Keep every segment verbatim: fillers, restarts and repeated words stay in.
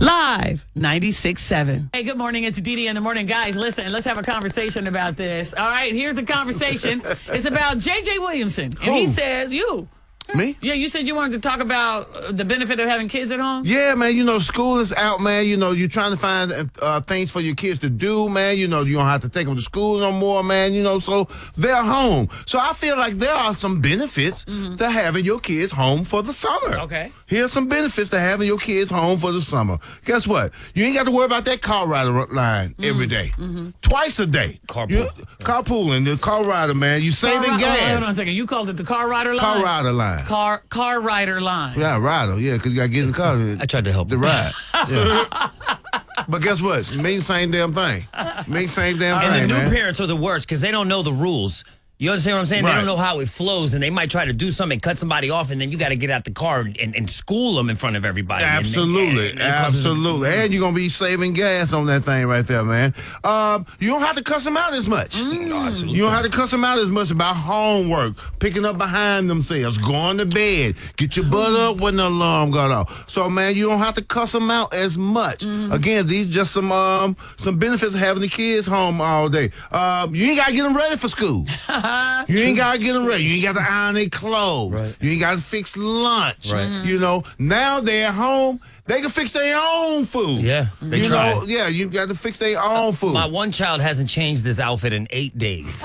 Live ninety-six point seven. Hey, good morning. It's Dee Dee in the morning. Guys, listen, let's have a conversation about this. All right, here's the conversation. It's about J J Williamson. And he says, you. Me? Yeah, you said you wanted to talk about uh, the benefit of having kids at home? Yeah, man, you know, school is out, man. You know, you're trying to find uh, things for your kids to do, man. You know, you don't have to take them to school no more, man. You know, so they're home. So I feel like there are some benefits mm-hmm. to having your kids home for the summer. Okay. Here's some benefits to having your kids home for the summer. Guess what? You ain't got to worry about that car rider line mm-hmm. every day. Mm-hmm. Twice a day. Carpool. You, carpooling, the car rider, man. You saving car, gas. Oh, hold on a second. You called it the car rider line? Car rider line. Car car rider line. Yeah, rider. Yeah, because you got to get in the car. I tried to help. The ride. Yeah. But guess what? It means same damn thing. Means same damn and thing, the new man. parents are the worst because they don't know the rules. You understand what I'm saying? Right. They don't know how it flows, and they might try to do something, cut somebody off, and then you got to get out the car and, and, and school them in front of everybody. Absolutely, and, and, and absolutely. And you're going to be saving gas on that thing right there, man. Um, you don't have to cuss them out as much. Mm. No, absolutely. You don't have to cuss them out as much about homework, picking up behind themselves, going to bed, get your butt up when the alarm got off. So, man, you don't have to cuss them out as much. Mm. Again, these just some um, some benefits of having the kids home all day. Um, you ain't got to get them ready for school. You ain't got to get them ready. You ain't got to iron their clothes. Right. You ain't got to fix lunch. Right. Mm-hmm. You know, now they're at home. They can fix their own food. Yeah, they you try. know, yeah, you got to fix their own food. My one child hasn't changed his outfit in eight days.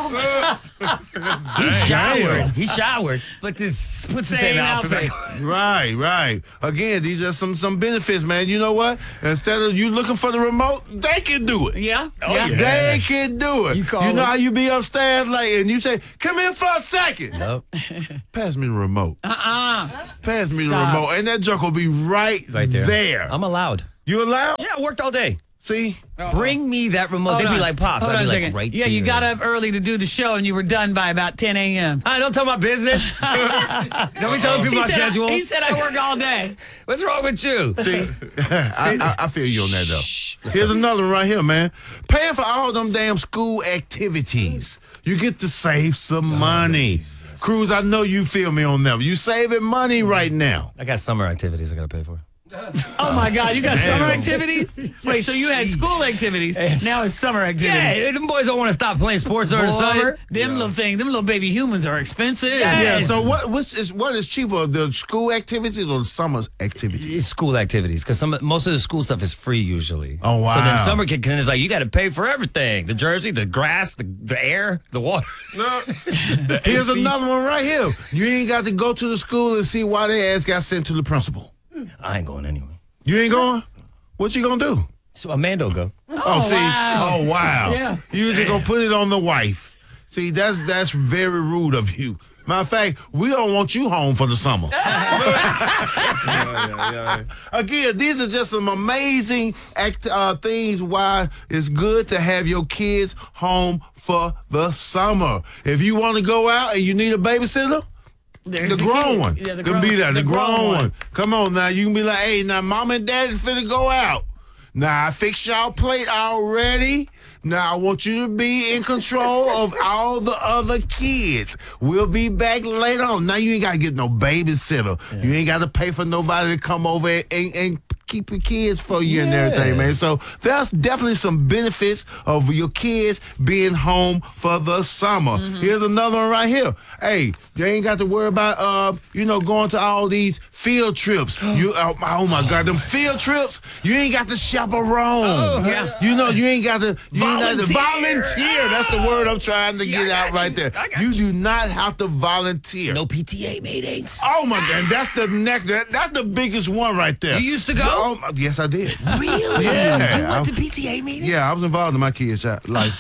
He showered. He showered, but this puts the same, Same outfit. outfit. Right, right. Again, these are some some benefits, man. You know what? Instead of you looking for the remote, they can do it. Yeah? Oh, yeah. yeah. They can do it. You You, call know it. how you be upstairs like, and you say, "Come in for a second. Nope. Pass me the remote. Uh-uh. Pass me Stop. the remote," and that junk will be right, Right there. there. I'm allowed. You allowed? Yeah, I worked all day. See? Bring me that remote. Hold They'd be on. like, Pops. Hold I'd on be a like, second. right Yeah, you there. got up early to do the show, and you were done by about ten a.m. I don't tell my business. Don't be telling people my He said, schedule. he said I work all day. What's wrong with you? See? I, I, I feel you on that, though. Here's another one right here, man. Paying for all them damn school activities. You get to save some money. Cruz, I know you feel me on that. You saving money right now. I got summer activities I got to pay for. Oh, my God. You got Damn. summer activities? Wait, so you had school activities. Now it's summer activities. Yeah, them boys don't want to stop playing sports during the Boy, summer. Them little things, them little baby humans are expensive. Yeah. Yeah, Yes. so what what's is what is cheaper, the school activities or the summer activities? It's school activities because some most of the school stuff is free usually. Oh, wow. So then summer kids is like you got to pay for everything: the jersey, the grass, the the air, the water. The Here's A C. another one right here. You ain't got to go to the school and see why their ass got sent to the principal. I ain't going anyway. You ain't going? What you gonna do? So Amanda will go. Oh, see, wow. oh wow. Yeah. You just gonna put it on the wife. See, that's that's very rude of you. Matter of fact, we don't want you home for the summer. Again, these are just some amazing act, uh, things why it's good to have your kids home for the summer. If you want to go out and you need a babysitter, There's the grown kid. one Yeah, the can grown, be there. The, the grown, one. Come on now. You can be like, hey, now mom and daddy's finna go out. Now I fixed y'all plate already. Now I want you to be in control of all the other kids. We'll be back later on. Now you ain't gotta get no babysitter. Yeah. You ain't gotta pay for nobody to come over and, and, and keep your kids for you and Yeah. everything, man. So there's definitely some benefits of your kids being home for the summer. Mm-hmm. Here's another one right here. Hey, you ain't got to worry about, uh, you know, going to all these field trips. You, oh, oh my God, them field trips. You ain't got to chaperone. Oh, yeah. You know, you ain't got to you ain't got to Volunteer. volunteer. That's the word I'm trying to Yeah, get I out got right you. there. I got You do not have to volunteer. No P T A meetings. Oh my God, that's the next. That, that's the biggest one right there. You used to go? Oh, my- yes, I did. Really? Yeah. You went to P T A meetings? Yeah, I was involved in my kids' life.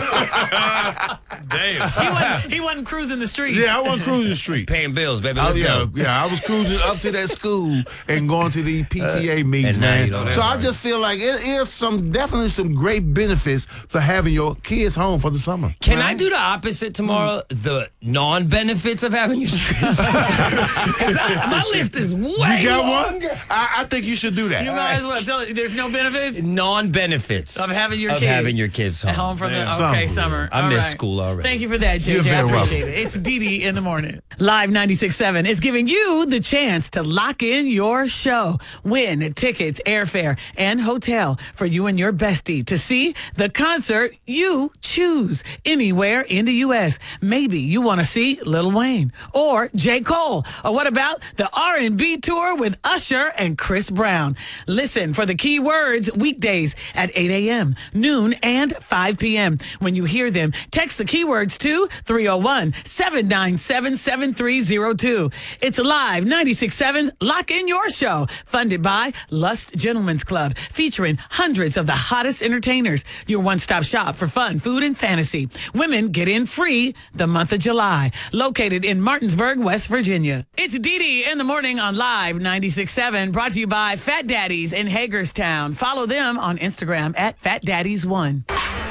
Damn. He wasn't, he wasn't cruising the streets. Yeah, I wasn't cruising the street. Paying bills, baby. Oh, Let's yeah, go. yeah, I was cruising up to that school and going to the P T A meetings, and now man. you don't So have I one. just feel like it is some definitely some great benefits for having your kids home for the summer. Can I do the opposite tomorrow? The non-benefits of having your kids? My list is way You got longer. one? I, I think you should do do that. You might as well tell. There's no benefits Non-benefits of having your of kid having your kids home. at home from Man, the okay summer. summer. I All miss right. school already. Thank you for that, J You're J. I very appreciate welcome. it. It's Dee Dee in the morning. Live ninety-six point seven is giving you the chance to lock in your show, win tickets, airfare, and hotel for you and your bestie to see the concert you choose anywhere in the U S. Maybe you want to see Lil Wayne or J. Cole. Or what about the R and B tour with Usher and Chris Brown? Listen for the key words weekdays at eight a.m., noon, and five p.m. When you hear them, text the keywords to three oh one, seven nine seven, seven three oh two. It's Live ninety-six point seven's Lock In Your Show, funded by Lust Gentlemen's Club, featuring hundreds of the hottest entertainers. Your one-stop shop for fun, food, and fantasy. Women get in free the month of July. Located in Martinsburg, West Virginia. It's Dee Dee in the morning on Live ninety-six point seven, brought to you by Fat Daddies in Hagerstown. Follow them on Instagram at Fat Daddies one.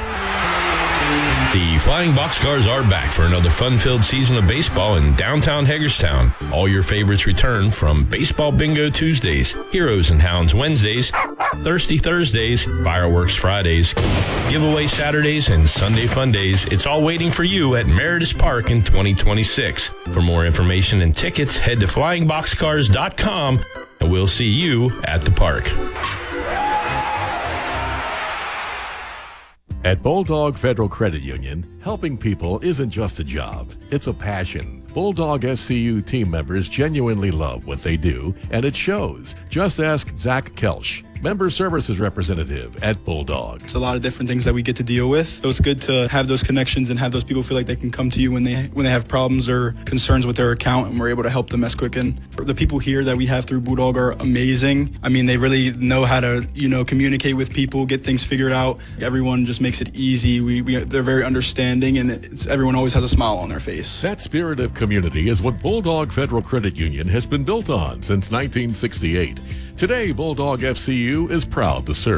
The Flying Boxcars are back for another fun-filled season of baseball in downtown Hagerstown. All your favorites return, from Baseball Bingo Tuesdays, Heroes and Hounds Wednesdays, Thirsty Thursdays, Fireworks Fridays, Giveaway Saturdays, and Sunday Fun Days. It's all waiting for you at Meredith Park in twenty twenty-six. For more information and tickets, head to flying boxcars dot com, and we'll see you at the park. At Bulldog Federal Credit Union, helping people isn't just a job, it's a passion. Bulldog F C U team members genuinely love what they do, and it shows. Just ask Zach Kelsch, Member Services Representative at Bulldog. It's a lot of different things that we get to deal with. So it's good to have those connections and have those people feel like they can come to you when they when they have problems or concerns with their account, and we're able to help them as quick. And the people here that we have through Bulldog are amazing. I mean, they really know how to, you know, communicate with people, get things figured out. Everyone just makes it easy. We, we they're very understanding, and it's, everyone always has a smile on their face. That spirit of community is what Bulldog Federal Credit Union has been built on since nineteen sixty-eight. Today, Bulldog F C U is proud to serve